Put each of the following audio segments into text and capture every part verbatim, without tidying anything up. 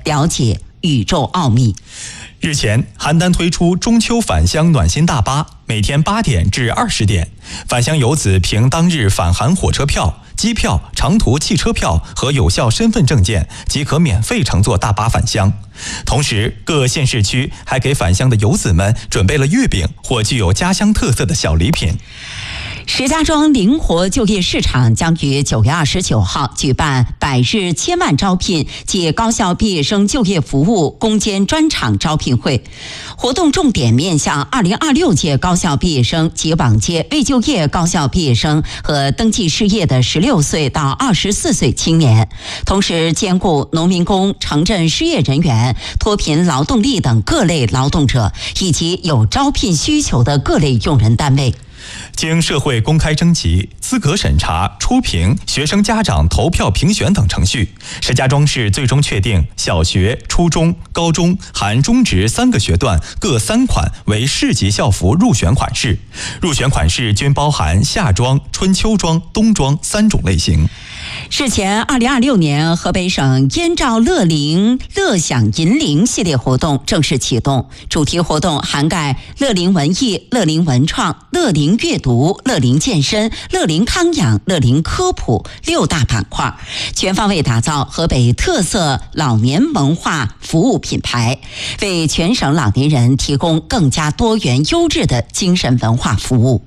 了解宇宙奥秘。 日前，邯郸推出中秋返乡暖心大巴，每天八点至二十点，返乡游子凭当日返韩火车票、机票、长途汽车票和有效身份证件即可免费乘坐大巴返乡。同时，各县市区还给返乡的游子们准备了月饼或具有家乡特色的小礼品。 石家庄灵活就业市场将于九月二十九号举办百日千万招聘暨高校毕业生就业服务攻坚专场招聘会，活动重点面向二零二六届高校毕业生及往届未就业高校毕业生和登记失业的十六岁到二十四岁青年，同时兼顾农民工、城镇失业人员、脱贫劳动力等各类劳动者以及有招聘需求的各类用人单位。 经社会公开征集、资格审查、初评、学生家长投票评选等程序，石家庄市最终确定小学、初中、高中含中职三个学段各三款为市级校服入选款式，入选款式均包含夏装、春秋装、冬装三种类型。 日前，二零二六年河北省燕赵乐龄乐享银龄系列活动正式启动，主题活动涵盖乐龄文艺、乐龄文创、乐龄阅读、乐龄健身、乐龄康养、乐龄科普六大板块，全方位打造河北特色老年文化服务品牌，为全省老年人提供更加多元优质的精神文化服务。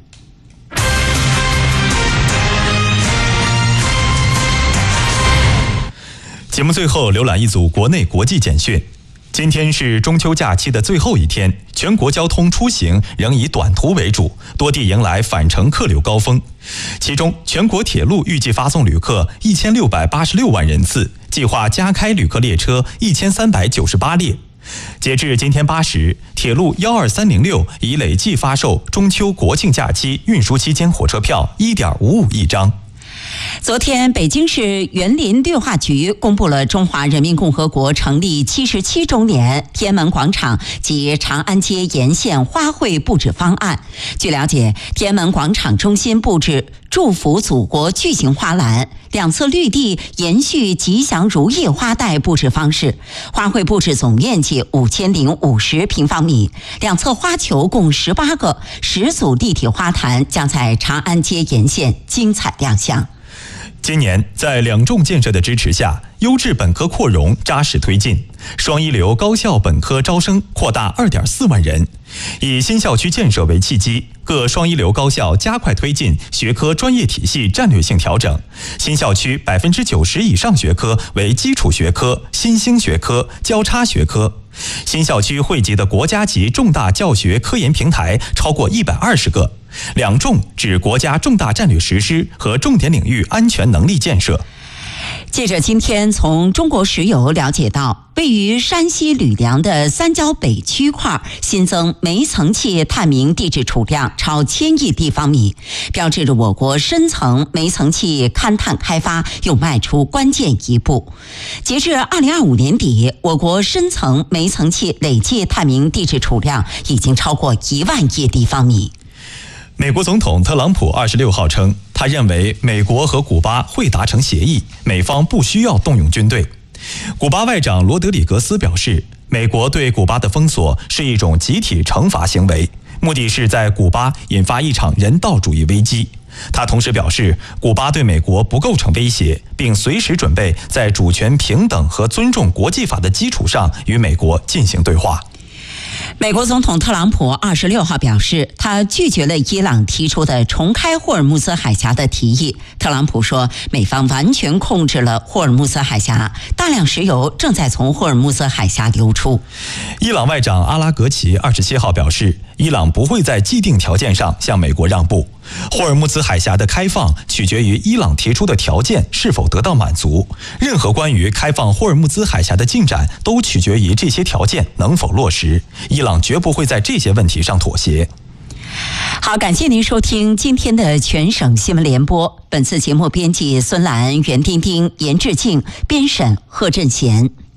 节目最后浏览一组国内国际简讯。今天是中秋假期的最后一天，全国交通出行仍以短途为主，多地迎来返程客流高峰。其中，全国铁路预计发送旅客一千六百八十六万人次，计划加开旅客列车一千三百九十八列。截至今天八时，铁路一二三零六已累计发售中秋国庆假期运输期间火车票一点五五亿张。 昨天，北京市园林绿化局公布了中华人民共和国成立七十七周年天安门广场及长安街沿线花卉布置方案。据了解，天安门广场中心布置祝福祖国巨型花篮，两侧绿地延续吉祥如意花带布置方式，花卉布置总面积五千零五十平方米，两侧花球共十八个，十组立体花坛将在长安街沿线精彩亮相。 今年，在两重建设的支持下，优质本科扩容扎实推进，双一流高校本科招生扩大 二点四万人。以新校区建设为契机，各双一流高校加快推进学科专业体系战略性调整，新校区 百分之九十 以上学科为基础学科、新兴学科、交叉学科。新校区汇集的国家级重大教学科研平台超过一百二十个，两重指国家重大战略实施和重点领域安全能力建设。 记者今天从中国石油了解到，位于山西吕梁的三焦北区块新增煤层气探明地质储量超千亿立方米，标志着我国深层煤层气勘探开发又迈出关键一步。截至二零二五年底，我国深层煤层气累计探明地质储量已经超过一万亿立方米。 美国总统特朗普二十六号称，他认为美国和古巴会达成协议，美方不需要动用军队。古巴外长罗德里格斯表示，美国对古巴的封锁是一种集体惩罚行为，目的是在古巴引发一场人道主义危机。他同时表示，古巴对美国不构成威胁，并随时准备在主权平等和尊重国际法的基础上与美国进行对话。 美国总统特朗普二十六号表示，他拒绝了伊朗提出的重开霍尔木兹海峡的提议。特朗普说，美方完全控制了霍尔木兹海峡，大量石油正在从霍尔木兹海峡流出。 伊朗外长阿拉格齐二十七号表示，伊朗不会在既定条件上向美国让步。霍尔木兹海峡的开放取决于伊朗提出的条件是否得到满足，任何关于开放霍尔木兹海峡的进展都取决于这些条件能否落实，伊朗绝不会在这些问题上妥协。 好，感谢您收听今天的全省新闻联播。本次节目编辑孙兰、袁丁丁、严志静，编审贺振贤。